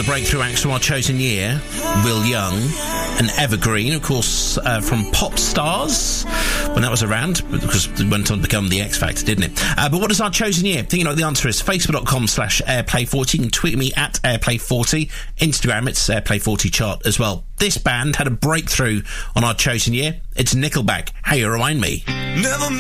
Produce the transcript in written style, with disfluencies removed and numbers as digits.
the breakthrough acts from our chosen year, Will Young, and Evergreen, of course, from Pop Stars, when that was around, because it went on to become the X Factor, didn't it? But what is our chosen year? You know, the answer is facebook.com/airplay40. You can tweet me at airplay40. Instagram, it's airplay40 chart as well. This band had a breakthrough on our chosen year. It's Nickelback. How You Remind Me. Never